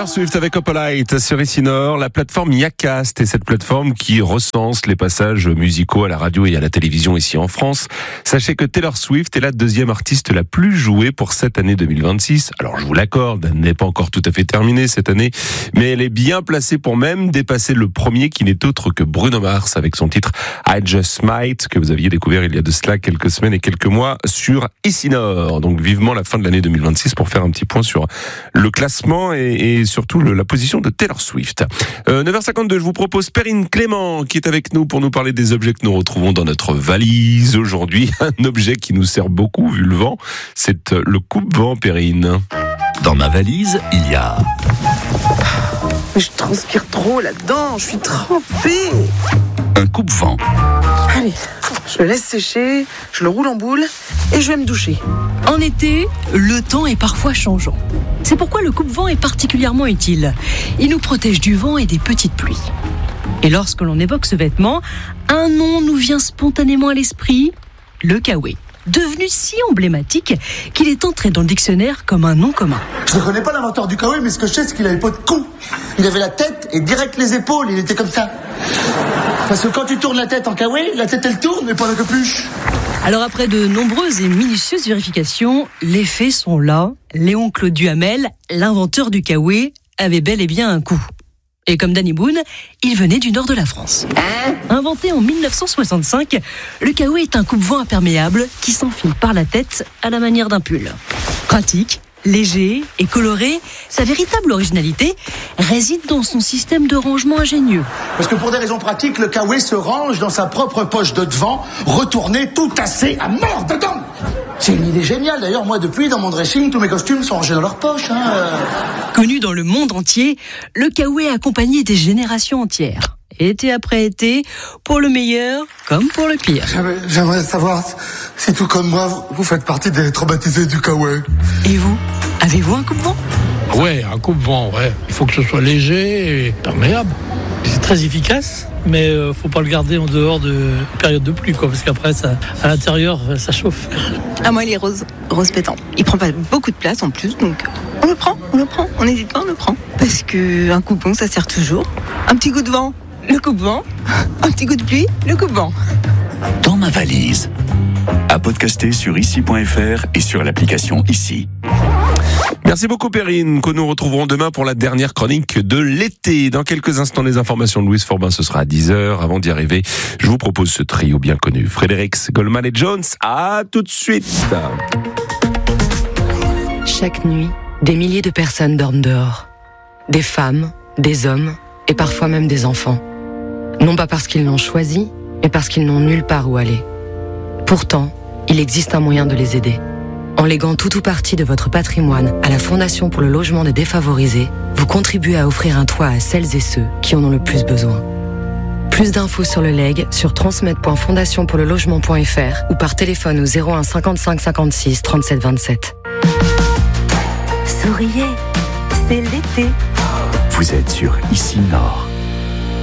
Taylor Swift avec Opalite sur Ici Nord, la plateforme Yacast est cette plateforme qui recense les passages musicaux à la radio et à la télévision ici en France. Sachez que Taylor Swift est la deuxième artiste la plus jouée pour cette année 2026. Alors je vous l'accorde, elle n'est pas encore tout à fait terminée cette année, mais elle est bien placée pour même dépasser le premier qui n'est autre que Bruno Mars avec son titre I Just Might que vous aviez découvert il y a de cela quelques semaines et quelques mois sur Ici Nord. Donc vivement la fin de l'année 2026 pour faire un petit point sur le classement et surtout la position de Taylor Swift. 9h52, je vous propose Perrine Clément qui est avec nous pour nous parler des objets que nous retrouvons dans notre valise aujourd'hui. Un objet qui nous sert beaucoup vu le vent, c'est le coupe-vent, Perrine. Dans ma valise, il y a... Je transpire trop là-dedans, je suis trempée. un coupe-vent. Allez, je le laisse sécher, je le roule en boule et je vais me doucher. En été, le temps est parfois changeant. C'est pourquoi le coupe-vent est particulièrement utile. Il nous protège du vent et des petites pluies. Et lorsque l'on évoque ce vêtement, un nom nous vient spontanément à l'esprit, le kawaii. Devenu si emblématique qu'il est entré dans le dictionnaire comme un nom commun. Je ne connais pas l'inventeur du kawaii, mais ce que je sais, c'est qu'il avait pas de cou. Il avait la tête et direct les épaules, il était comme ça. Parce que quand tu tournes la tête en kawaii, la tête elle tourne, mais pas la capuche. Alors après de nombreuses et minutieuses vérifications, les faits sont là. Léon Claude Duhamel, l'inventeur du kawaii, avait bel et bien un cou. Et comme Danny Boone, il venait du nord de la France. Inventé en 1965, le kawaii est un coupe-vent imperméable qui s'enfile par la tête à la manière d'un pull. Pratique, léger et coloré, sa véritable originalité réside dans son système de rangement ingénieux. Parce que pour des raisons pratiques, le kawaii se range dans sa propre poche de devant, retourné, tout tassé, à mort dedans. C'est une idée géniale. D'ailleurs, moi, depuis, dans mon dressing, tous mes costumes sont rangés dans leur poche. Connu dans le monde entier, le kawaii a accompagné des générations entières. Été après été, pour le meilleur comme pour le pire. J'aimerais savoir si tout comme moi, vous faites partie des traumatisés du kawaii. Et vous, avez-vous un coupe-vent ? Ouais, un coupe-vent, ouais. Il faut que ce soit léger et perméable. C'est très efficace, mais faut pas le garder en dehors de période de pluie, quoi, parce qu'après, ça, à l'intérieur, ça chauffe. Ah, moi, il est rose pétant. Il prend pas beaucoup de place en plus, donc on le prend. On n'hésite pas, on le prend. Parce qu'un coupe-vent, ça sert toujours. Un petit coup de vent, le coupe-vent. Un petit coup de pluie, le coupe-vent. Dans ma valise. À podcaster sur ici.fr et sur l'application Ici. Merci beaucoup Perrine, que nous retrouverons demain pour la dernière chronique de l'été. Dans quelques instants, les informations de Louise Forbin, ce sera à 10h. Avant d'y arriver, je vous propose ce trio bien connu. Fredericks, Goldman et Jones, à tout de suite. Chaque nuit, des milliers de personnes dorment dehors. Des femmes, des hommes et parfois même des enfants. Non pas parce qu'ils l'ont choisi, mais parce qu'ils n'ont nulle part où aller. Pourtant, il existe un moyen de les aider. En léguant tout ou partie de votre patrimoine à la Fondation pour le logement des défavorisés, vous contribuez à offrir un toit à celles et ceux qui en ont le plus besoin. Plus d'infos sur le legs sur transmettre.fondationpourlelogement.fr ou par téléphone au 01 55 56 37 27. Souriez, c'est l'été. Vous êtes sur Ici Nord.